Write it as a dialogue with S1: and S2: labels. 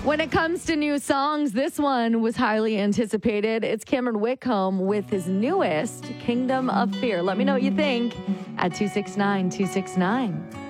S1: When it comes to new songs, this one was highly anticipated. It's Cameron Whitcomb with his newest, Kingdom of Fear. Let me know what you think at 269-269.